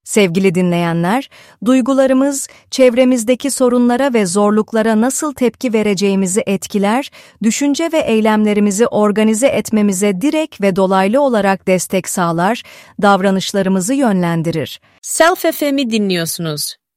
Sevgili dinleyenler, duygularımız, çevremizdeki sorunlara ve zorluklara nasıl tepki vereceğimizi etkiler, düşünce ve eylemlerimizi organize etmemize direkt ve dolaylı olarak destek sağlar, davranışlarımızı yönlendirir. Self FM'i dinliyorsunuz.